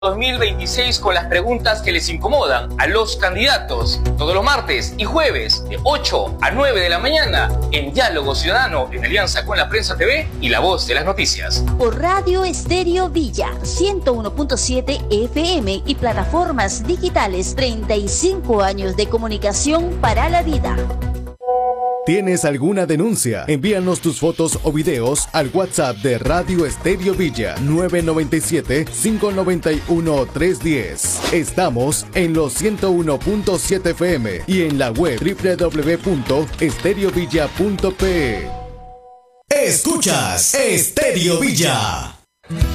2026 con las preguntas que les incomodan a los candidatos. Todos los martes y jueves de 8 a 9 de la mañana en Diálogo Ciudadano en alianza con La Prensa TV y La Voz de las Noticias. Por Radio Estéreo Villa 101.7 FM y plataformas digitales. 35 años de comunicación para la vida. ¿Tienes alguna denuncia? Envíanos tus fotos o videos al WhatsApp de Radio Estéreo Villa 997-591-310. Estamos en los 101.7 FM y en la web www.estereovilla.pe. Escuchas Estéreo Villa.